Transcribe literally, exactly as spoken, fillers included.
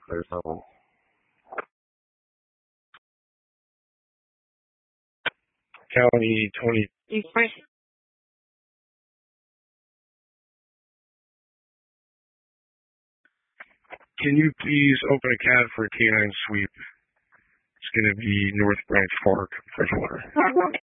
or something. County Tony. Can you please open a cab for a canine sweep? It's going to be North Branch Park, Freshwater.